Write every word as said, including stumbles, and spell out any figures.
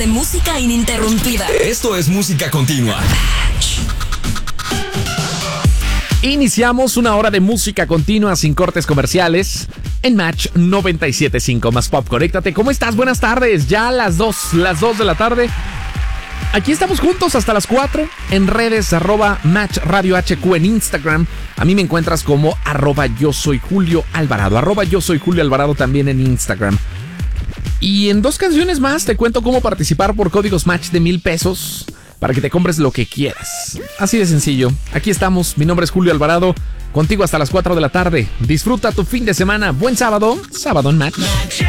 de música ininterrumpida. Esto es música continua. Iniciamos una hora de música continua sin cortes comerciales en Match noventa y siete punto cinco más Pop. Conéctate. ¿Cómo estás? Buenas tardes. Ya las dos, las dos de la tarde. Aquí estamos juntos hasta las cuatro en redes, arroba Match Radio H Q en Instagram. A mí me encuentras como arroba yo soy Julio Alvarado, arroba yo soy Julio Alvarado también en Instagram. Y en dos canciones más te cuento cómo participar por códigos Match de mil pesos para que te compres lo que quieras. Así de sencillo. Aquí estamos. Mi nombre es Julio Alvarado. Contigo hasta las cuatro de la tarde. Disfruta tu fin de semana. Buen sábado. Sábado en Match.